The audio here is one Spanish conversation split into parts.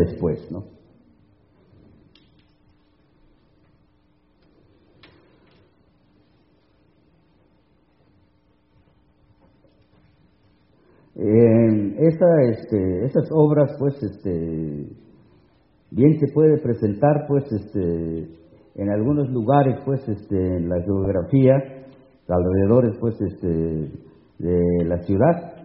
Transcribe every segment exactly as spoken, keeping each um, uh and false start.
meses, pues, ¿no? Eh, esa, este, esas obras, pues, este, bien se puede presentar, pues, este, en algunos lugares, pues, este, en la geografía, alrededores, pues, este, de la ciudad,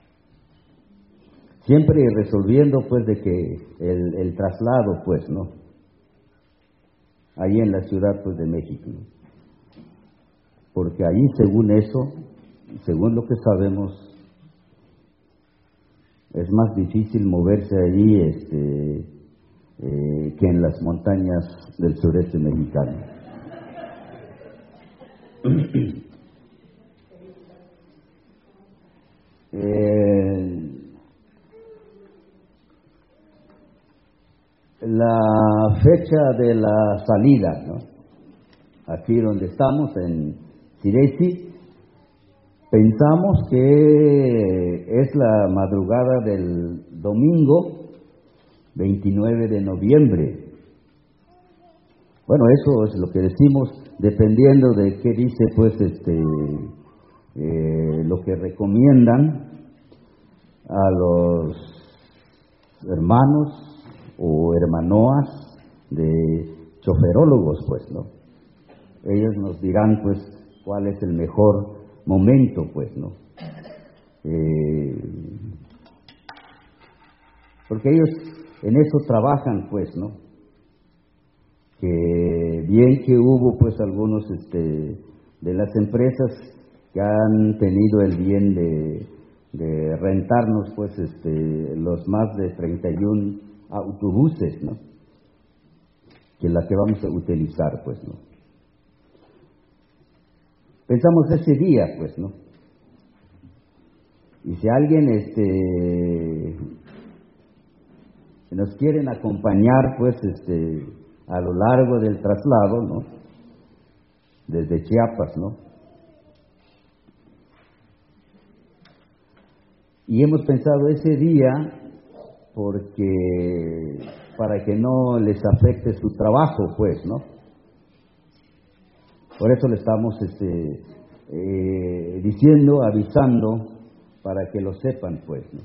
siempre resolviendo, pues, de que el, el traslado, pues, ¿no? Ahí en la ciudad, pues, de México, ¿no? Porque ahí, según eso, según lo que sabemos, es más difícil moverse allí este, eh, que en las montañas del sureste mexicano. eh, la fecha de la salida, ¿no? Aquí donde estamos, en Siresi, pensamos que es la madrugada del domingo veintinueve de noviembre. Bueno, eso es lo que decimos, dependiendo de qué dice, pues, este, eh, lo que recomiendan a los hermanos o hermanoas de choferólogos, pues, ¿no? Ellos nos dirán, pues, cuál es el mejor momento, pues, ¿no? Eh, porque ellos en eso trabajan, pues, ¿no? Que bien que hubo, pues, algunos este, de las empresas que han tenido el bien de, de rentarnos, pues, este, los más de treinta y uno autobuses, ¿no? Que es la que vamos a utilizar, pues, ¿no? Pensamos ese día, pues, ¿no? Y si alguien este, nos quieren acompañar, pues, este, a lo largo del traslado, ¿no? Desde Chiapas, ¿no? Y hemos pensado ese día porque para que no les afecte su trabajo, pues, ¿no? Por eso le estamos este, eh, diciendo, avisando, para que lo sepan, pues, ¿no?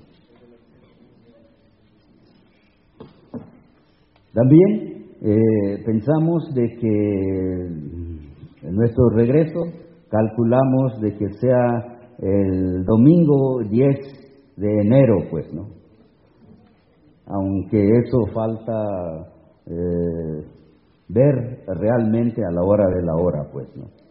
También eh, pensamos de que en nuestro regreso calculamos de que sea el domingo diez de enero, pues, ¿no? Aunque eso falta eh, ver realmente a la hora de la hora, pues, ¿no?